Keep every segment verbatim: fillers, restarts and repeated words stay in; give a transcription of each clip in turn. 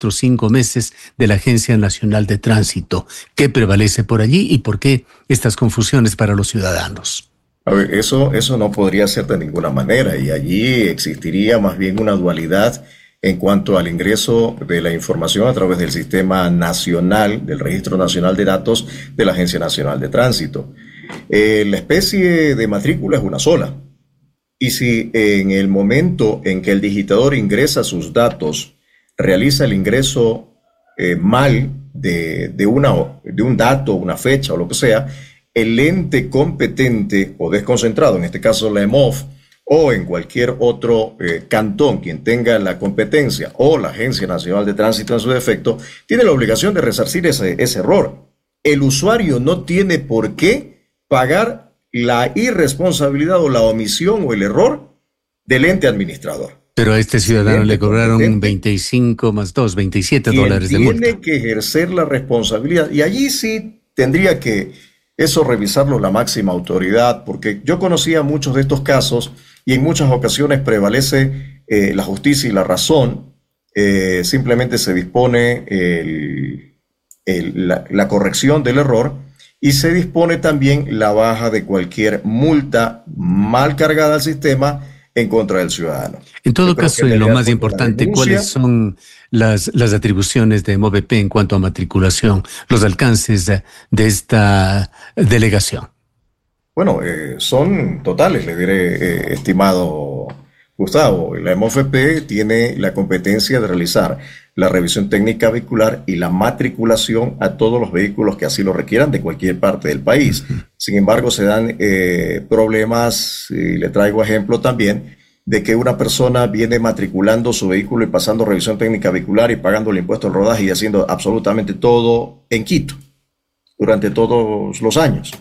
o cinco meses de la Agencia Nacional de Tránsito. ¿Qué prevalece por allí y por qué estas confusiones para los ciudadanos? A ver, eso, eso no podría ser de ninguna manera, y allí existiría más bien una dualidad en cuanto al ingreso de la información a través del Sistema Nacional, del Registro Nacional de Datos de la Agencia Nacional de Tránsito. Eh, la especie de matrícula es una sola, y si en el momento en que el digitador ingresa sus datos, realiza el ingreso eh, mal de, de, una, de un dato, una fecha o lo que sea, el ente competente o desconcentrado, en este caso la E M O F, o en cualquier otro eh, cantón, quien tenga la competencia, o la Agencia Nacional de Tránsito en su defecto, tiene la obligación de resarcir ese, ese error. El usuario no tiene por qué pagar la irresponsabilidad o la omisión o el error del ente administrador. Pero a este ciudadano le cobraron veinticinco más dos, veintisiete dólares de multa. Tiene que ejercer la responsabilidad, y allí sí tendría que eso revisarlo la máxima autoridad, porque yo conocía muchos de estos casos y en muchas ocasiones prevalece eh, la justicia y la razón. Eh, simplemente se dispone el, el, la, la corrección del error, y se dispone también la baja de cualquier multa mal cargada al sistema en contra del ciudadano. En todo caso, y lo más importante, ¿cuáles son las, las atribuciones de MOVEP en cuanto a matriculación, los alcances de, de esta delegación? Bueno, eh, son totales, le diré, eh, estimado Gustavo. La MOVEP tiene la competencia de realizar la revisión técnica vehicular y la matriculación a todos los vehículos que así lo requieran de cualquier parte del país. Sin embargo, se dan eh, problemas, y le traigo ejemplo también, de que una persona viene matriculando su vehículo y pasando revisión técnica vehicular y pagando el impuesto al rodaje y haciendo absolutamente todo en Quito durante todos los años.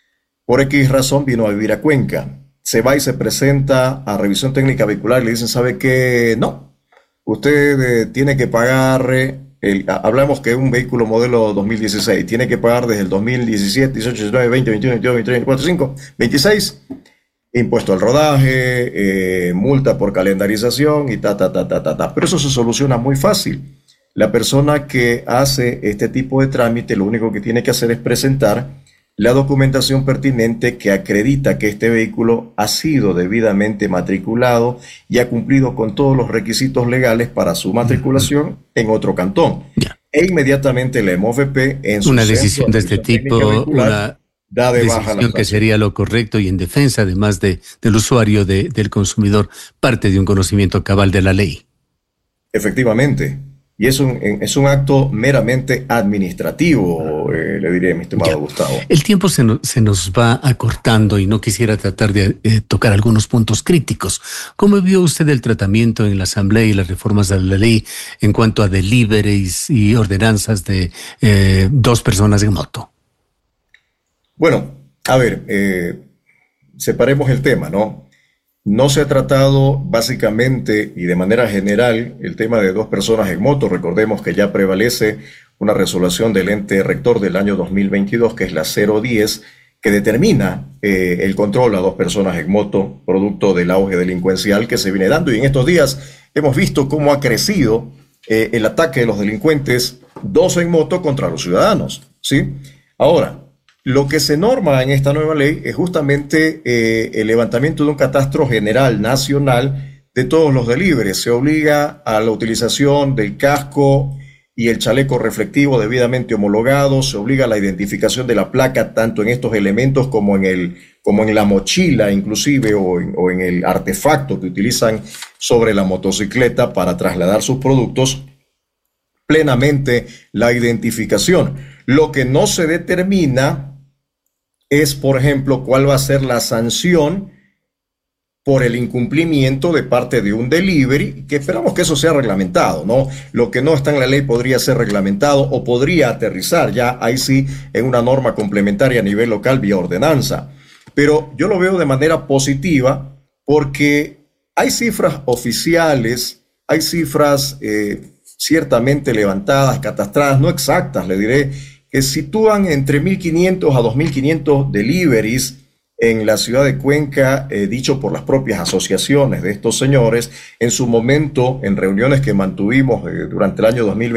Por X razón vino a vivir a Cuenca. Se va y se presenta a revisión técnica vehicular y le dicen, ¿sabe qué? No. Usted eh, tiene que pagar, eh, el, hablamos que es un vehículo modelo dos mil dieciséis, tiene que pagar desde el dos mil diecisiete, dieciocho, diecinueve, veinte, veintiuno, veintidós, veintitrés, veinticuatro, veinticinco, veintiséis, impuesto al rodaje, eh, multa por calendarización y ta, ta, ta, ta, ta, ta. Pero eso se soluciona muy fácil. La persona que hace este tipo de trámite lo único que tiene que hacer es presentar la documentación pertinente que acredita que este vehículo ha sido debidamente matriculado y ha cumplido con todos los requisitos legales para su matriculación en otro cantón. Yeah. E inmediatamente la MOVEP en su una decisión de este tipo, una da de baja decisión que sería lo correcto y en defensa además de, del usuario, de, del consumidor, parte de un conocimiento cabal de la ley. Efectivamente. Y es un, es un acto meramente administrativo, eh, le diré, mi estimado ya. Gustavo. El tiempo se, no, se nos va acortando y no quisiera tratar de eh, tocar algunos puntos críticos. ¿Cómo vio usted el tratamiento en la Asamblea y las reformas de la ley en cuanto a deliveries y ordenanzas de eh, dos personas en moto? Bueno, a ver, eh, separemos el tema, ¿no? No se ha tratado básicamente y de manera general el tema de dos personas en moto. Recordemos que ya prevalece una resolución del ente rector del año dos mil veintidós, que es la cero diez, que determina eh, el control a dos personas en moto, producto del auge delincuencial que se viene dando. Y en estos días hemos visto cómo ha crecido eh, el ataque de los delincuentes, dos en moto contra los ciudadanos, ¿sí? Ahora, lo que se norma en esta nueva ley es justamente eh, el levantamiento de un catastro general nacional de todos los deliveries. Se obliga a la utilización del casco y el chaleco reflectivo debidamente homologado, se obliga a la identificación de la placa tanto en estos elementos como en, el, como en la mochila inclusive o en, o en el artefacto que utilizan sobre la motocicleta para trasladar sus productos, plenamente la identificación. Lo que no se determina es, por ejemplo, cuál va a ser la sanción por el incumplimiento de parte de un delivery, que esperamos que eso sea reglamentado, ¿no? Lo que no está en la ley podría ser reglamentado o podría aterrizar ya, ahí sí, en una norma complementaria a nivel local vía ordenanza. Pero yo lo veo de manera positiva porque hay cifras oficiales, hay cifras eh, ciertamente levantadas, catastradas, no exactas, le diré, que sitúan entre mil quinientos a dos mil quinientos deliveries en la ciudad de Cuenca, eh, dicho por las propias asociaciones de estos señores, en su momento, en reuniones que mantuvimos eh, durante el año dos mil